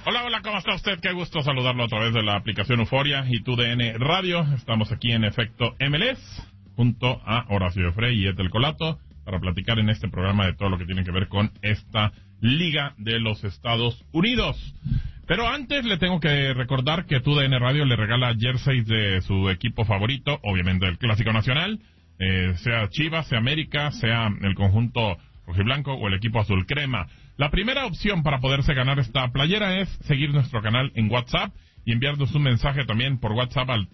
Hola, hola, ¿cómo está usted? Qué gusto saludarlo a través de la aplicación Euforia y TUDN Radio. Estamos aquí en Efecto MLS, junto a Horacio Joffre y Ethel Colato, para platicar en este programa de todo lo que tiene que ver con esta Liga de los Estados Unidos. Pero antes le tengo que recordar que TUDN Radio le regala jerseys de su equipo favorito, obviamente el Clásico Nacional, sea Chivas, sea América, sea el conjunto rojiblanco o el equipo azul crema. La primera opción para poderse ganar esta playera es seguir nuestro canal en WhatsApp y enviarnos un mensaje también por WhatsApp al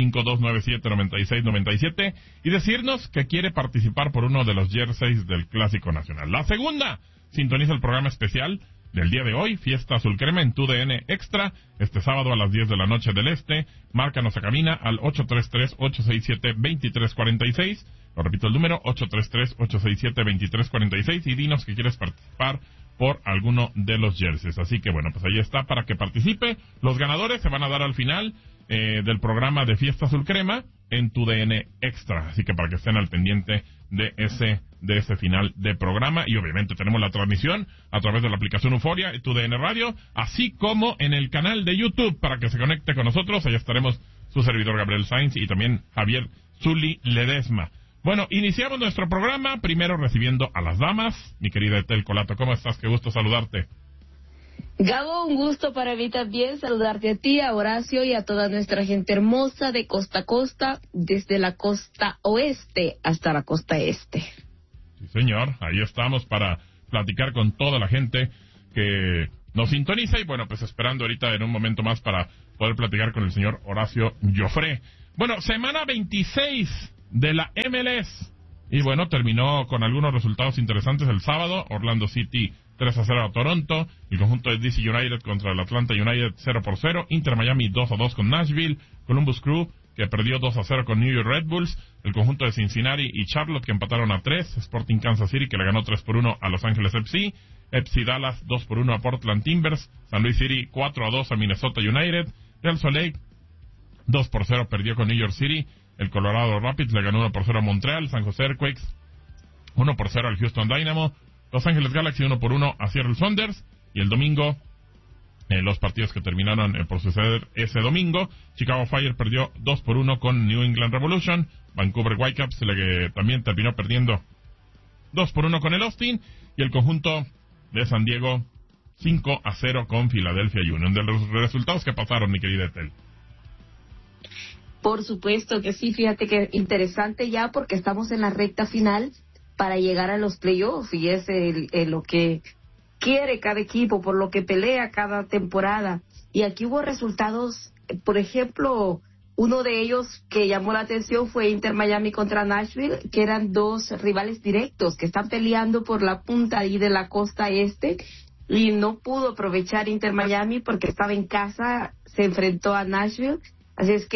305-297-9697 y decirnos que quiere participar por uno de los jerseys del Clásico Nacional. La segunda, sintoniza el programa especial del día de hoy, Fiesta Azul Crema en TUDN Extra, este sábado a las 10 de la noche del Este. Márcanos a cabina al 833-867-2346. Lo repito el número, 833-867-2346, y dinos que quieres participar por alguno de los jerseys. Así que bueno, pues ahí está para que participe. Los ganadores se van a dar al final del programa de Fiesta Azul Crema en TUDN Extra. Así que para que estén al pendiente de ese final de programa. Y obviamente tenemos la transmisión a través de la aplicación Euforia y TUDN Radio, así como en el canal de YouTube para que se conecte con nosotros. Allá estaremos su servidor Gabriel Sainz y también Javier Zuli Ledesma. Bueno, iniciamos nuestro programa, primero recibiendo a las damas. Mi querida Ethel Colato, ¿cómo estás? Qué gusto saludarte. Gabo, un gusto para mí también saludarte a ti, a Horacio y a toda nuestra gente hermosa de costa a costa, desde la costa oeste hasta la costa este. Sí, señor, ahí estamos para platicar con toda la gente que nos sintoniza y bueno, pues esperando ahorita en un momento más para poder platicar con el señor Horacio Joffre. Bueno, semana 26 de la MLS. Y bueno, terminó con algunos resultados interesantes el sábado. Orlando City 3-0 a Toronto. El conjunto de DC United contra el Atlanta United 0-0. Inter Miami 2-2 con Nashville. Columbus Crew que perdió 2-0 con New York Red Bulls. El conjunto de Cincinnati y Charlotte que empataron a 3. Sporting Kansas City que le ganó 3-1 a Los Ángeles FC. FC Dallas 2-1 a Portland Timbers. San Luis City 4-2 a Minnesota United. Real Salt Lake 2-0 perdió con New York City. El Colorado Rapids le ganó 1-0 a Montreal. San Jose Earthquakes 1-0 al Houston Dynamo. Los Ángeles Galaxy 1-1 a Seattle Sounders. Y el domingo, los partidos que terminaron por suceder ese domingo: Chicago Fire perdió 2-1 con New England Revolution. Vancouver Whitecaps también terminó perdiendo 2-1 con el Austin. Y el conjunto de San Diego 5-0 con Philadelphia Union. De los resultados que pasaron, mi querida Ethel. Por supuesto que sí, fíjate que interesante ya porque estamos en la recta final para llegar a los playoffs y es lo que quiere cada equipo, por lo que pelea cada temporada. Y aquí hubo resultados, por ejemplo, uno de ellos que llamó la atención fue Inter Miami contra Nashville, que eran dos rivales directos que están peleando por la punta ahí de la costa este, y no pudo aprovechar Inter Miami porque estaba en casa, se enfrentó a Nashville. Así es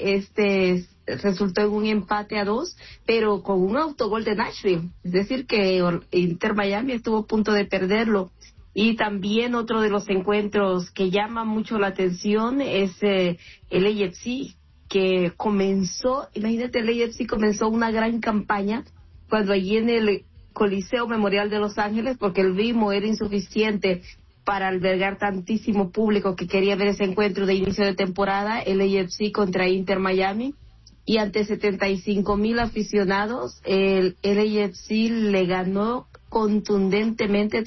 que resultó en un empate a 2, pero con un autogol de Nashville. Es decir, que Inter Miami estuvo a punto de perderlo. Y también otro de los encuentros que llama mucho la atención es el AFC, que comenzó, imagínate, el AFC comenzó una gran campaña cuando allí en el Coliseo Memorial de Los Ángeles, porque el ritmo era insuficiente para albergar tantísimo público que quería ver ese encuentro de inicio de temporada, el AFC contra Inter Miami, y ante 75,000 aficionados, el AFC le ganó contundentemente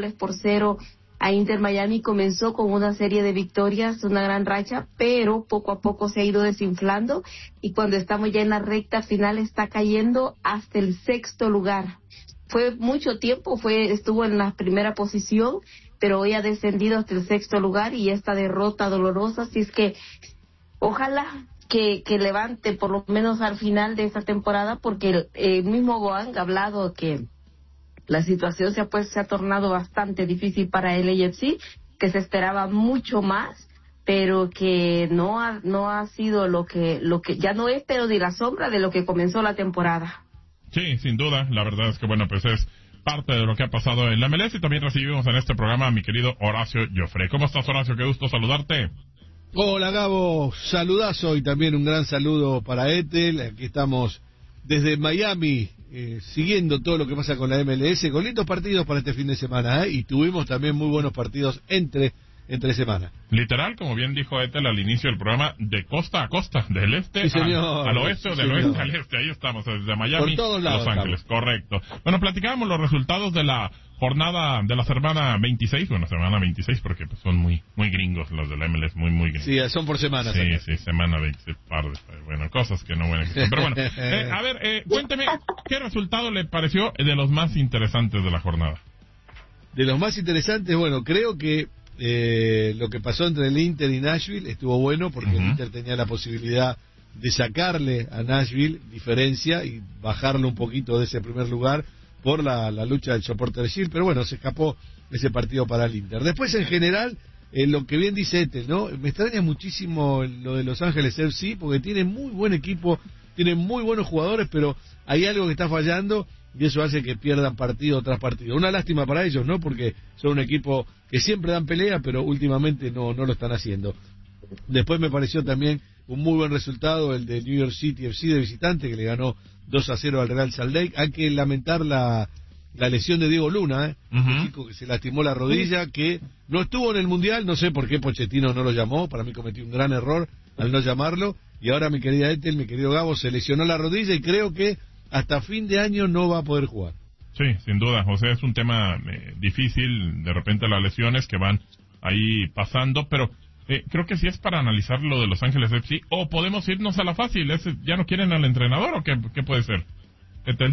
3-0 a Inter Miami. Comenzó con una serie de victorias, una gran racha, pero poco a poco se ha ido desinflando, y cuando estamos ya en la recta final está cayendo hasta el 6º lugar. Fue mucho tiempo, estuvo en la primera posición, pero hoy ha descendido hasta el 6º lugar y esta derrota dolorosa. Así es que ojalá que levante por lo menos al final de esta temporada, porque el mismo Goang ha hablado que la situación se ha tornado bastante difícil para el AFC, que se esperaba mucho más, pero que no ha sido lo que ya no es, pero ni la sombra de lo que comenzó la temporada. Sí, sin duda, la verdad es que bueno, pues es parte de lo que ha pasado en la MLS. Y también recibimos en este programa a mi querido Horacio Joffre. ¿Cómo estás, Horacio? Qué gusto saludarte. Hola, Gabo, saludazo y también un gran saludo para Ethel. Aquí estamos desde Miami, siguiendo todo lo que pasa con la MLS, con lindos partidos para este fin de semana, y tuvimos también muy buenos partidos entre entre semana. Literal, como bien dijo Ethel al inicio del programa, de costa a costa, del este Sí, señor. al oeste o Sí, del señor. oeste al este. Ahí estamos, desde Miami, Por todos lados Los Ángeles, correcto. Bueno, platicábamos los resultados de la jornada de la semana 26, semana 26 porque pues, son muy gringos los de la MLS, muy gringos. Sí, son por semanas. Sí, semana 26, bueno, cosas que no van a existir. Pero bueno, a ver, cuénteme, ¿qué resultado le pareció de los más interesantes de la jornada? De los más interesantes, bueno, creo que lo que pasó entre el Inter y Nashville estuvo bueno porque el Inter tenía la posibilidad de sacarle a Nashville diferencia y bajarlo un poquito de ese primer lugar por la lucha del soporte de Shield, pero bueno, se escapó ese partido para el Inter. Después, en general, lo que bien dice Ethel, ¿no? Me extraña muchísimo lo de Los Ángeles FC porque tiene muy buen equipo, tiene muy buenos jugadores, pero hay algo que está fallando y eso hace que pierdan partido tras partido. Una lástima para ellos, ¿no? Porque son un equipo que siempre dan pelea, pero últimamente no lo están haciendo. Después me pareció también un muy buen resultado el de New York City FC de visitante, que le ganó 2-0 al Real Salt Lake. Hay que lamentar la lesión de Diego Luna, un chico que se lastimó la rodilla, que no estuvo en el Mundial, no sé por qué Pochettino no lo llamó, para mí cometió un gran error al no llamarlo, y ahora mi querida Ethel, mi querido Gabo, se lesionó la rodilla y creo que hasta fin de año no va a poder jugar. Sí, sin duda, José, es un tema difícil, de repente las lesiones que van ahí pasando, pero creo que sí es para analizar lo de Los Ángeles FC, o podemos irnos a la fácil, ¿ya no quieren al entrenador o qué puede ser? Etel.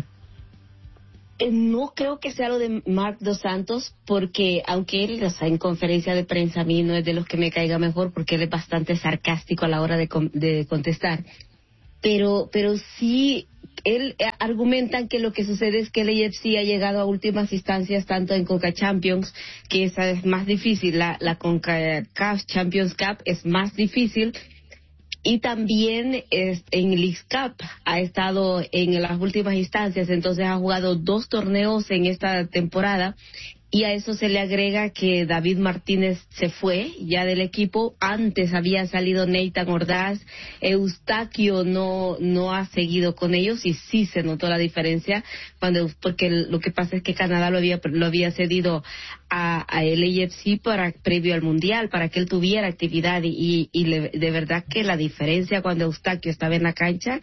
No creo que sea lo de Marc Dos Santos, porque aunque él, en conferencia de prensa, a mí no es de los que me caiga mejor, porque él es bastante sarcástico a la hora de contestar, pero sí, él argumentan que lo que sucede es que el AFC ha llegado a últimas instancias tanto en Conca Champions, que esa es más difícil, la CONCACAF Champions Cup es más difícil, y también en League Cup ha estado en las últimas instancias, entonces ha jugado 2 torneos en esta temporada, y a eso se le agrega que David Martínez se fue ya del equipo. Antes había salido Nathan Ordaz, Eustaquio no ha seguido con ellos, y sí se notó la diferencia porque lo que pasa es que Canadá lo había cedido a LAFC previo al Mundial, para que él tuviera actividad, de verdad que la diferencia cuando Eustaquio estaba en la cancha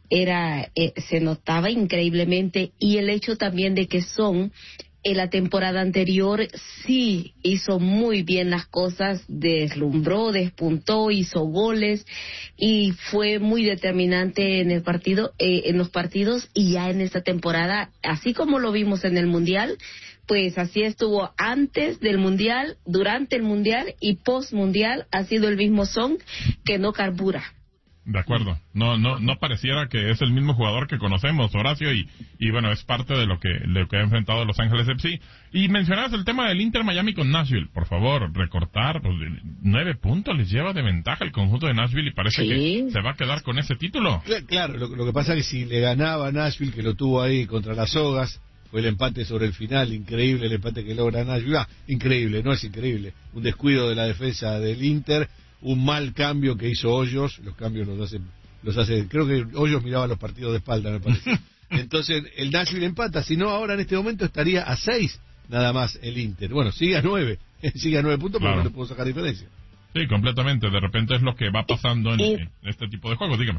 se notaba increíblemente, y el hecho también de que en la temporada anterior sí hizo muy bien las cosas, deslumbró, despuntó, hizo goles y fue muy determinante en los partidos, y ya en esta temporada, así como lo vimos en el Mundial, pues así estuvo antes del Mundial, durante el Mundial y post Mundial, ha sido el mismo Son que no carbura. De acuerdo, no pareciera que es el mismo jugador que conocemos, Horacio, y bueno, es parte de lo que ha enfrentado Los Ángeles FC. Y mencionabas el tema del Inter Miami con Nashville, por favor, recortar, pues 9 puntos les lleva de ventaja el conjunto de Nashville y parece que se va a quedar con ese título. Claro, lo que pasa es que si le ganaba Nashville, que lo tuvo ahí contra las sogas, fue el empate sobre el final, increíble el empate que logra Nashville, increíble, no es increíble, un descuido de la defensa del Inter, un mal cambio que hizo Hoyos, los cambios los hace, creo que Hoyos miraba los partidos de espalda, me parece. Entonces el Nashville empata, si no ahora en este momento estaría a 6 nada más el Inter. Bueno, sigue a 9 puntos, pero no le puedo sacar diferencia. Sí, completamente, de repente es lo que va pasando en este tipo de juegos, dígame.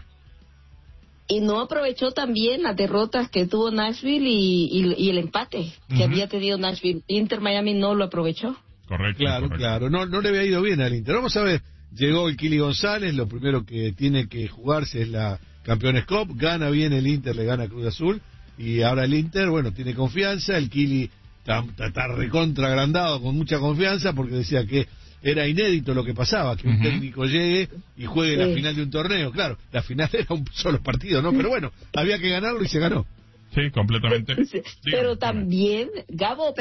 Y no aprovechó también las derrotas que tuvo Nashville y el empate que había tenido Nashville. Inter Miami no lo aprovechó. Correcto. Claro, no le había ido bien al Inter. Vamos a ver, llegó el Kili González, lo primero que tiene que jugarse es la Campeones Cup, gana bien el Inter, le gana Cruz Azul, y ahora el Inter, bueno, tiene confianza, el Kili está recontra agrandado, con mucha confianza, porque decía que era inédito lo que pasaba, que un técnico llegue y juegue la final de un torneo. Claro, la final era un solo partido, ¿no? Pero bueno, había que ganarlo y se ganó. Sí, completamente. Pero también, Gabo,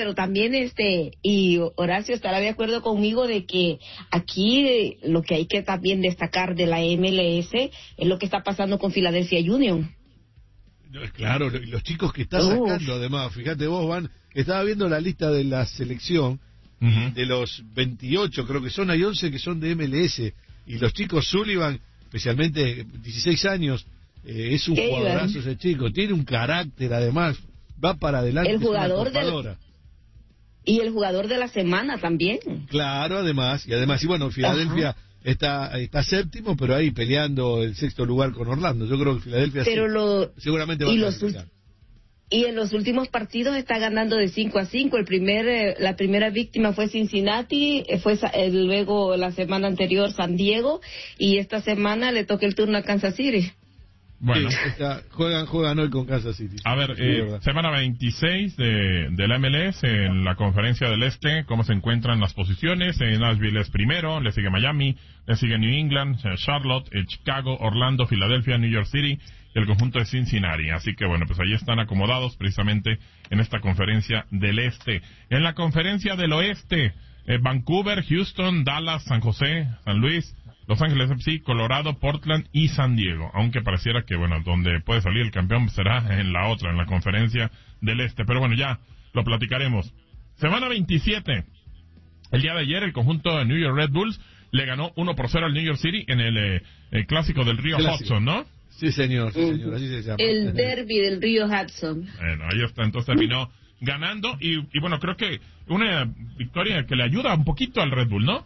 y Horacio estará de acuerdo conmigo de que aquí lo que hay que también destacar de la MLS es lo que está pasando con Philadelphia Union. Claro, los chicos que está sacando, además, fíjate vos, estaba viendo la lista de la selección, de los 28, creo que hay 11 que son de MLS, y los chicos Sullivan, especialmente 16 años, es un jugadorazo ese chico, tiene un carácter además, va para adelante. El jugador Y el jugador de la semana también. Claro, además, y bueno, Filadelfia está séptimo, pero ahí peleando el sexto lugar con Orlando. Yo creo que Filadelfia seguramente va a clasificar. Y en los últimos partidos está ganando de 5-5. La primera víctima fue Cincinnati, luego la semana anterior San Diego, y esta semana le toca el turno a Kansas City. Bueno, sí, juegan hoy con Kansas City. A ver, semana 26 de la MLS en la Conferencia del Este, ¿cómo se encuentran las posiciones? Nashville es primero, le sigue Miami, le sigue New England, Charlotte, Chicago, Orlando, Filadelfia, New York City y el conjunto de Cincinnati. Así que bueno, pues ahí están acomodados precisamente en esta Conferencia del Este. En la Conferencia del Oeste, Vancouver, Houston, Dallas, San José, San Luis, Los Ángeles FC, Colorado, Portland y San Diego. Aunque pareciera que, bueno, donde puede salir el campeón será en la otra, en la Conferencia del Este. Pero bueno, ya lo platicaremos. Semana 27. El día de ayer, el conjunto de New York Red Bulls le ganó 1-0 al New York City en el clásico del río Hudson, ¿no? Sí, señor, así se llama. El derbi del río Hudson. Bueno, ahí está, entonces terminó ganando y bueno, creo que una victoria que le ayuda un poquito al Red Bull, ¿no?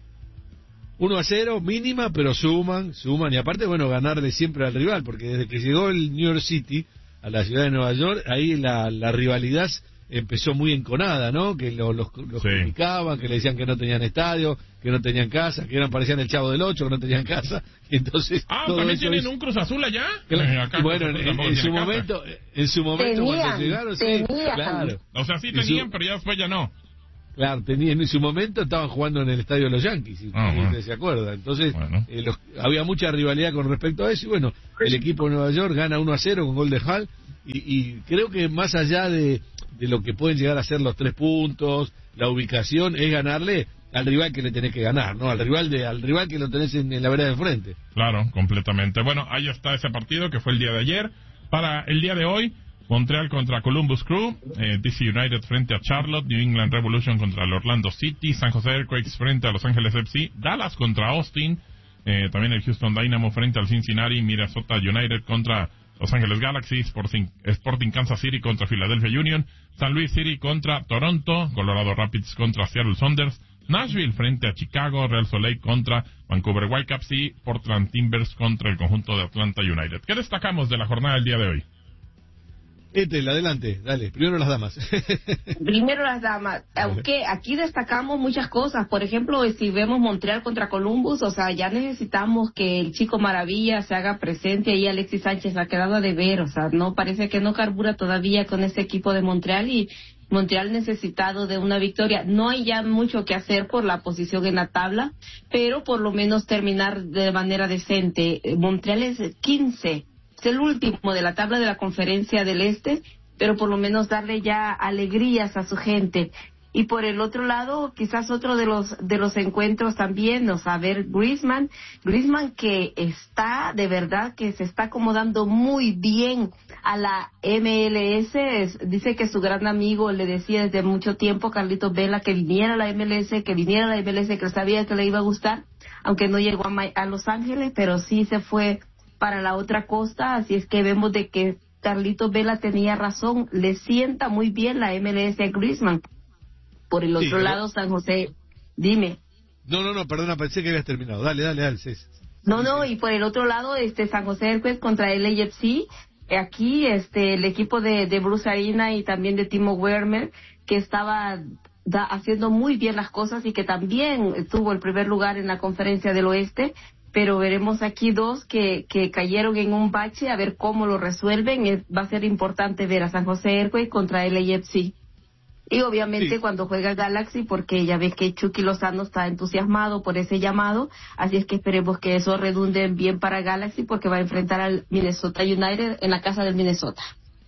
1-0, mínima, pero suman, y aparte, bueno, ganarle siempre al rival, porque desde que llegó el New York City a la ciudad de Nueva York, ahí la rivalidad empezó muy enconada, ¿no? Que los criticaban, que le decían que no tenían estadio, que no tenían casa, que parecían el Chavo del Ocho, que no tenían casa, y entonces... ¿también tienen un Cruz Azul allá? Acá bueno, en su momento cuando llegaron, claro. O sea, sí tenían, pero ya después ya no. Claro, en su momento estaban jugando en el estadio de los Yankees, si usted se acuerda. Entonces, había mucha rivalidad con respecto a eso, y bueno, el equipo de Nueva York gana 1-0 con gol de Hall, y creo que más allá de lo que pueden llegar a ser los 3 puntos, la ubicación, es ganarle al rival que le tenés que ganar, ¿no? Al rival que lo tenés en la vereda de frente. Claro, completamente. Bueno, ahí está ese partido que fue el día de ayer. Para el día de hoy, Montreal contra Columbus Crew, DC United frente a Charlotte, New England Revolution contra el Orlando City, San Jose Earthquakes frente a Los Ángeles FC, Dallas contra Austin, también el Houston Dynamo frente al Cincinnati, Minnesota United contra Los Ángeles Galaxy, Sporting Kansas City contra Philadelphia Union, San Luis City contra Toronto, Colorado Rapids contra Seattle Sounders, Nashville frente a Chicago, Real Salt Lake contra Vancouver Whitecaps y Portland Timbers contra el conjunto de Atlanta United. ¿Qué destacamos de la jornada del día de hoy? Adelante, dale, primero las damas. Primero las damas, aunque aquí destacamos muchas cosas. Por ejemplo, si vemos Montreal contra Columbus, o sea, ya necesitamos que el chico maravilla se haga presente, y Alexis Sánchez ha quedado a deber, o sea, no parece que no carbura todavía con ese equipo de Montreal, y Montreal necesitado de una victoria. No hay ya mucho que hacer por la posición en la tabla, pero por lo menos terminar de manera decente. Montreal es 15. Es el último de la tabla de la Conferencia del Este, pero por lo menos darle ya alegrías a su gente. Y por el otro lado, quizás otro de los encuentros también, o sea, ver Griezmann que está, de verdad, que se está acomodando muy bien a la MLS. Dice que su gran amigo le decía desde mucho tiempo, Carlitos Vela, que viniera a la MLS, que sabía que le iba a gustar, aunque no llegó a Los Ángeles, pero sí se fue para la otra costa, así es que vemos de que Carlitos Vela tenía razón, le sienta muy bien la MLS a Griezmann. Por el otro lado, San José, dime. No, perdona, pensé que habías terminado. Dale, Cés. No, y por el otro lado, San José Earthquakes contra el LAFC, aquí el equipo de Bruce Arena y también de Timo Werner, que estaba haciendo muy bien las cosas y que también tuvo el primer lugar en la Conferencia del Oeste, pero veremos aquí dos que cayeron en un bache, a ver cómo lo resuelven. Va a ser importante ver a San José Earthquakes contra el LAFC. Y obviamente cuando juega Galaxy, porque ya ves que Chucky Lozano está entusiasmado por ese llamado, así es que esperemos que eso redunde bien para Galaxy, porque va a enfrentar al Minnesota United en la casa del Minnesota.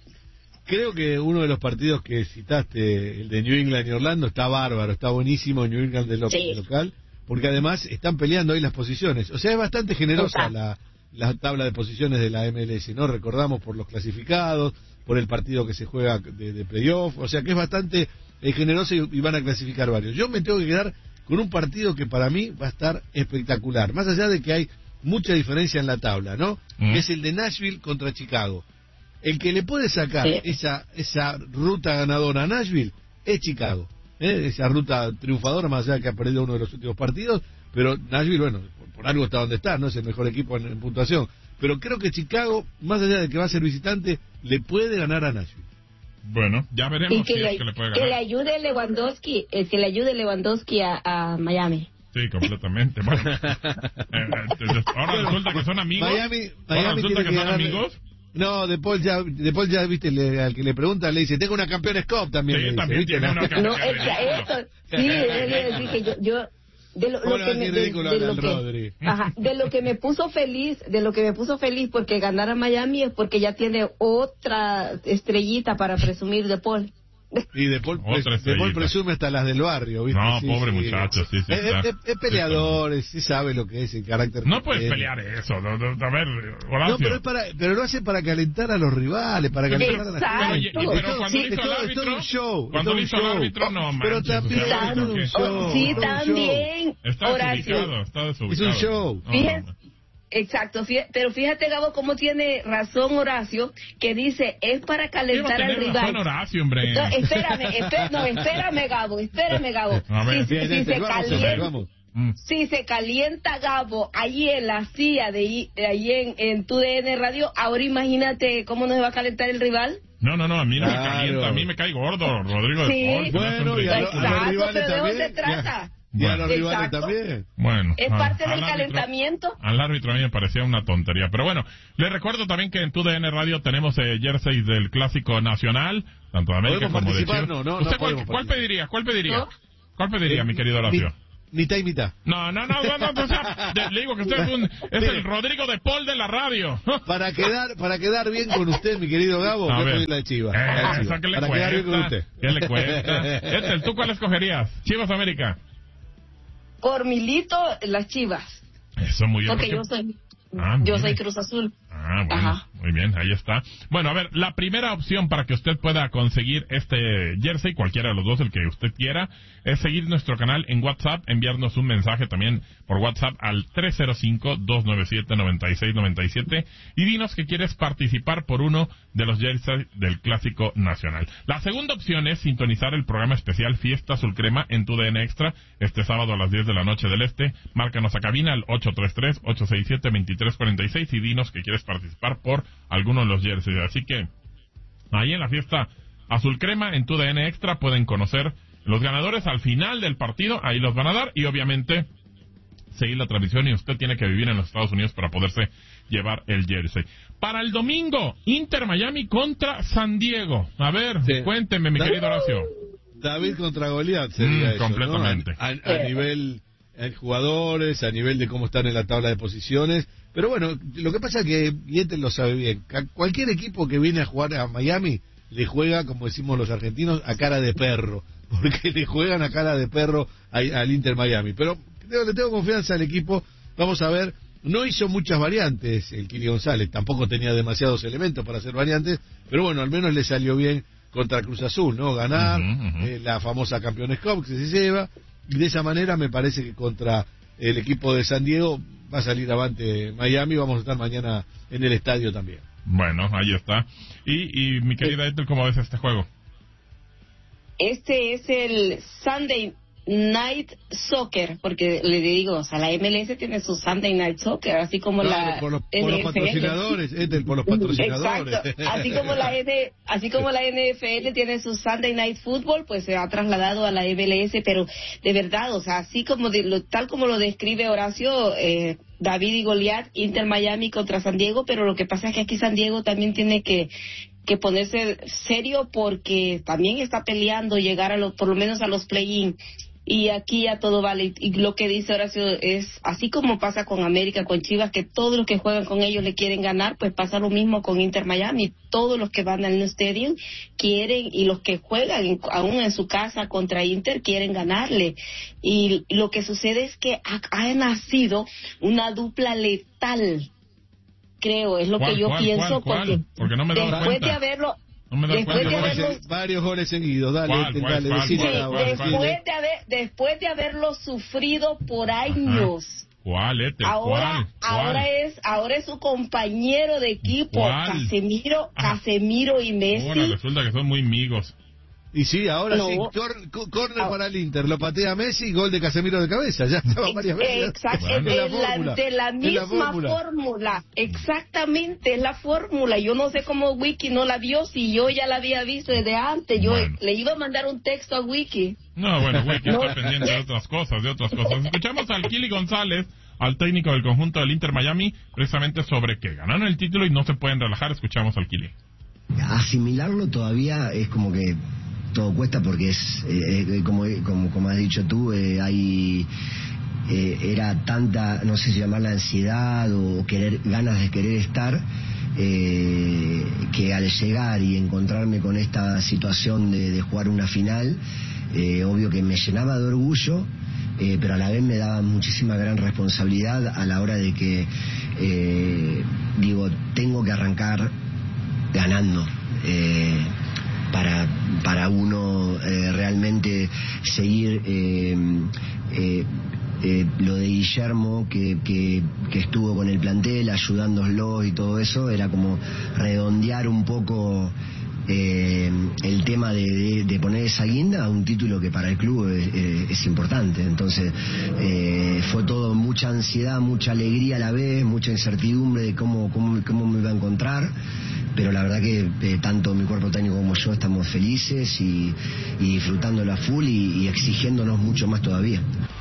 Creo que uno de los partidos que citaste, el de New England y Orlando, está bárbaro, está buenísimo. New England de local, porque además están peleando ahí las posiciones. O sea, es bastante generosa la tabla de posiciones de la MLS, ¿no? Recordamos por los clasificados, por el partido que se juega de playoff, o sea que es bastante generosa y van a clasificar varios. Yo me tengo que quedar con un partido que para mí va a estar espectacular, más allá de que hay mucha diferencia en la tabla, ¿no? Es el de Nashville contra Chicago. El que le puede sacar esa ruta ganadora a Nashville es Chicago. esa ruta triunfadora, más allá de que ha perdido uno de los últimos partidos, pero Nashville, bueno, por algo está donde está, no es el mejor equipo en puntuación, pero creo que Chicago, más allá de que va a ser visitante, le puede ganar a Nashville. Bueno, ya veremos y que si le, es que le puede ganar. Que le ayude Lewandowski a Miami. Sí, completamente. Bueno, ahora resulta que son amigos. Miami resulta que son amigos. No, De Paul ya viste, al que le pregunta, le dice, tengo una Campeones Cup también. Sí, le dice, también ¿viste? tiene una No, Campeones eso, sí, él dije yo de lo que me puso feliz, porque ganara Miami es porque ya tiene otra estrellita para presumir De Paul. Y De Paul presume hasta las del barrio, ¿viste? No, sí, pobre sí. muchacho, sí. Es peleador, sí sabe lo que es el carácter. No puedes pelear eso, a ver, Horacio. No, pero lo hace para calentar a los rivales, para calentar a la gente. Pero cuando le hizo al árbitro, cuando le hizo al árbitro, no manches. Pero también es un show. Sí, también. Está Horacio. desubicado. Es un show. Exacto, pero fíjate, Gabo, cómo tiene razón Horacio, que dice, es para calentar al rival. Razón, Horacio, hombre. No, espérame, Gabo. A ver, Si se calienta Gabo allí en la silla allí en TUDN Radio, ahora imagínate cómo nos va a calentar el rival. No, a mí no me calienta, a mí me cae gordo, Rodrigo de Paul. Bueno, exacto, pero ¿de dónde se trata? Y a los rivales también. Bueno, es parte del calentamiento. Al árbitro a mí me parecía una tontería. Pero bueno, les recuerdo también que en TUDN Radio tenemos jerseys del Clásico Nacional, tanto de América como de Chile. ¿Usted cuál pediría? ¿No? ¿Cuál pediría, mi querido Horacio? Mitad y mitad. No, o sea, le digo que usted es el Rodrigo de Paul de la radio. Para quedar bien con usted, mi querido Gabo, yo pedí la de Chivas. Para quedar bien con usted. ¿Qué le cuesta? ¿Tú cuál escogerías? ¿Chivas o América? Por Milito, las Chivas. Eso, muy bien. Porque yo soy Cruz Azul. Bueno, ajá. Muy bien, ahí está. Bueno, a ver, la primera opción para que usted pueda conseguir este jersey, cualquiera de los dos, el que usted quiera, es seguir nuestro canal en WhatsApp, enviarnos un mensaje también por WhatsApp al 305-297-9697 y dinos que quieres participar por uno de los jerseys del Clásico Nacional. La segunda opción es sintonizar el programa especial Fiesta Azul Crema en TUDN Extra este sábado a las 10 de la noche del Este. Márcanos a cabina al 833-867-2346 y dinos que quieres participar por alguno de los jerseys. Así que ahí en la Fiesta Azul Crema en TUDN Extra pueden conocer los ganadores al final del partido, ahí los van a dar y obviamente seguir la transmisión y usted tiene que vivir en los Estados Unidos para poderse llevar el jersey. Para el domingo, Inter Miami contra San Diego. A ver, cuénteme, mi querido Horacio. David contra Goliat sería eso, completamente. ¿no? A nivel jugadores, a nivel de cómo están en la tabla de posiciones. Pero bueno, lo que pasa es que Inter lo sabe bien. Cualquier equipo que viene a jugar a Miami le juega, como decimos los argentinos, a cara de perro. Porque le juegan a cara de perro al Inter Miami. Pero le tengo confianza al equipo. Vamos a ver, no hizo muchas variantes el Kili González. Tampoco tenía demasiados elementos para hacer variantes. Pero bueno, al menos le salió bien contra Cruz Azul, ¿no? Ganar la famosa Campeones Cup que se lleva. Y de esa manera me parece que contra el equipo de San Diego va a salir avante Miami. Vamos a estar mañana en el estadio también. Bueno, ahí está. Y mi querida Ethel, ¿cómo ves este juego? Este es el Sunday Night Soccer, porque le digo, o sea, la MLS tiene su Sunday Night Soccer, así como por los patrocinadores, por los patrocinadores. Exacto. Así como la NFL tiene su Sunday Night Football, pues se ha trasladado a la MLS, pero de verdad, o sea, así como tal como lo describe Horacio, David y Goliat, Inter Miami contra San Diego, pero lo que pasa es que aquí San Diego también tiene que ponerse serio porque también está peleando llegar por lo menos a los play-in. Y aquí ya todo vale. Y lo que dice Horacio es, así como pasa con América, con Chivas, que todos los que juegan con ellos le quieren ganar, pues pasa lo mismo con Inter Miami. Todos los que van al New Stadium quieren, y los que juegan aún en su casa contra Inter quieren ganarle. Y lo que sucede es que ha nacido una dupla letal, creo, es lo que yo pienso. Porque no me he dado después cuenta. de haberlo... No me después de haberlo, varios goles seguidos, dale, después de haberlo sufrido por años. ¿Cuál, Ahora es su compañero de equipo, Casemiro y Messi. Ahora resulta que son muy amigos. Y sí, ahora No. sí, córner para el Inter, lo patea Messi, gol de Casemiro de cabeza, ya estaba varias veces. Exacto, Es la fórmula, de la es misma fórmula, exactamente, es la fórmula. Yo no sé cómo Wiki no la vio, si yo ya la había visto desde antes. Yo le iba a mandar un texto a Wiki. No, bueno, Wiki está pendiente de otras cosas, Escuchamos al Kili González, al técnico del conjunto del Inter Miami, precisamente sobre que ganaron el título y no se pueden relajar. Escuchamos al Kili. Asimilarlo todavía es como que todo cuesta, porque es como has dicho tú, era tanta, no sé si llamarla ansiedad o ganas de querer estar, que al llegar y encontrarme con esta situación de jugar una final, obvio que me llenaba de orgullo, pero a la vez me daba muchísima gran responsabilidad a la hora de que tengo que arrancar ganando, para uno realmente seguir lo de Guillermo, que estuvo con el plantel ayudándolos y todo eso, era como redondear un poco el tema de poner esa guinda a un título que para el club es importante. Entonces fue todo mucha ansiedad, mucha alegría a la vez, mucha incertidumbre de cómo me iba a encontrar, pero la verdad que tanto mi cuerpo técnico como yo estamos felices y disfrutándolo a full y exigiéndonos mucho más todavía.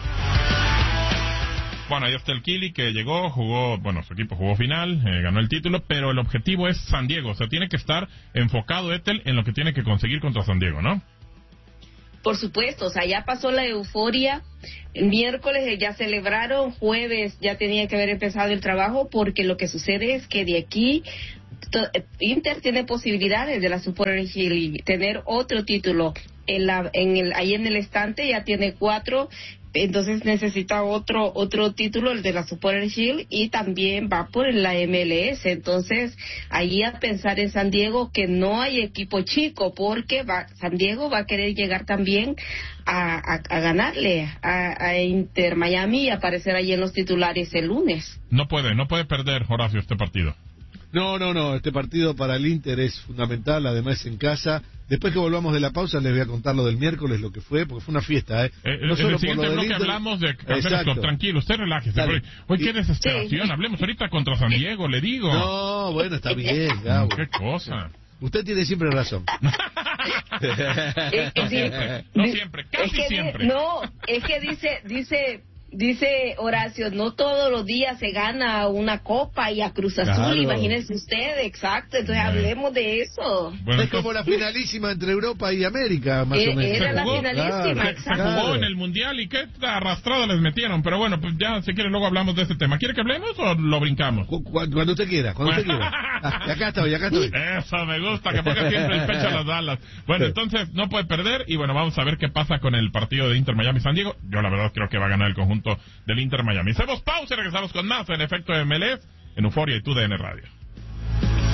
Bueno, ahí está el Kili, que llegó, jugó, su equipo jugó final, ganó el título, pero el objetivo es San Diego. O sea, tiene que estar enfocado Ethel en lo que tiene que conseguir contra San Diego, ¿no? Por supuesto, o sea, ya pasó la euforia. El miércoles ya celebraron, jueves ya tenía que haber empezado el trabajo, porque lo que sucede es que de aquí Inter tiene posibilidades de la Super League y tener otro título. Ahí en el estante ya tiene 4, entonces necesita otro título, el de la Super League, y también va por la MLS. Entonces ahí a pensar en San Diego, que no hay equipo chico, porque San Diego va a querer llegar también a ganarle a Inter Miami y aparecer ahí en los titulares el lunes. No puede perder, Horacio, este partido. No, este partido para el Inter es fundamental, además en casa. Después que volvamos de la pausa les voy a contar lo del miércoles, lo que fue, porque fue una fiesta, No en el siguiente bloque hablamos de tranquilo, usted relájese. Hoy qué desesperación, hablemos ahorita contra San Diego, le digo. No, bueno, está bien, Gabo. Qué cosa. Usted tiene siempre razón. No siempre, casi siempre. No, es que dice Horacio, no todos los días se gana una copa y a Cruz Azul, claro. Imagínense usted, exacto, entonces hablemos de eso. Bueno, es como la finalísima entre Europa y América, más o menos. Era la finalísima, exacto. Se jugó en el Mundial y qué arrastrada les metieron, pero bueno, pues ya si quiere luego hablamos de este tema. ¿Quiere que hablemos o lo brincamos? Cuando usted quiera, Acá estoy. Eso me gusta, que ponga siempre el pecho a las balas. Bueno, entonces no puede perder y bueno, vamos a ver qué pasa con el partido de Inter Miami-San Diego. Yo la verdad creo que va a ganar el conjunto del Inter Miami. Hacemos pausa y regresamos con más en Efecto MLS en Euforia y TUDN Radio.